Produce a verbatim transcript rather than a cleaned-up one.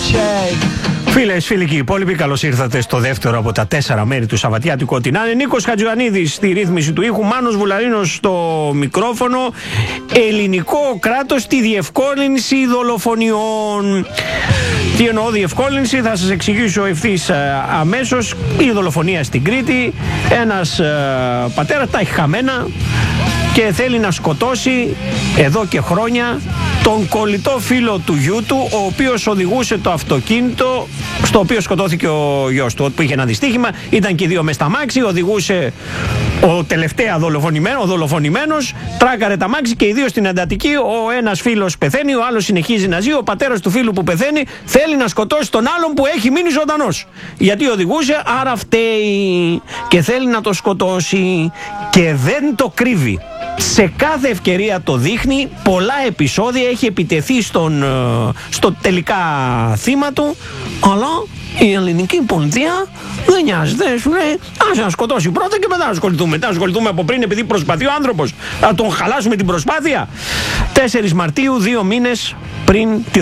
Φίλες, φίλοι και υπόλοιποι, καλώς ήρθατε στο δεύτερο από τα τέσσερα μέρη του Σαββατιάτικου. Ό,τι να είναι. Νίκος Χατζιωαννίδης στη ρύθμιση του ήχου, Μάνος Βουλαρίνος στο μικρόφωνο. Ελληνικό κράτος στη διευκόλυνση δολοφονιών. Τι εννοώ διευκόλυνση, θα σας εξηγήσω ευθύς αμέσως. Η δολοφονία στην Κρήτη. Ένας ε, πατέρας τα έχει χαμένα και θέλει να σκοτώσει εδώ και χρόνια τον κολλητό φίλο του γιού του, ο οποίος οδηγούσε το αυτοκίνητο στο οποίο σκοτώθηκε ο γιος του, που είχε ένα δυστύχημα, ήταν και οι δύο μες στα μάξι, οδηγούσε ο τελευταία δολοφονημένο, ο δολοφονημένος, τράκαρε τα μάξι και οι δύο στην εντατική. Ο ένας φίλος πεθαίνει, ο άλλος συνεχίζει να ζει. Ο πατέρας του φίλου που πεθαίνει θέλει να σκοτώσει τον άλλον που έχει μείνει ζωντανός, γιατί οδηγούσε, άρα φταίει και θέλει να το σκοτώσει και δεν το κρύβει. Σε κάθε ευκαιρία το δείχνει, πολλά επεισόδια, έχει επιτεθεί στον, στο τελικά θύμα του, αλλά η ελληνική πολιτεία δεν νοιάζεται, σου λέει ας να σκοτώσει πρώτα και μετά να ασχοληθούμε. Μετά να ασχοληθούμε από πριν, επειδή προσπαθεί ο άνθρωπος, να τον χαλάσουμε την προσπάθεια. τέσσερις Μαρτίου, δύο μήνες πριν τη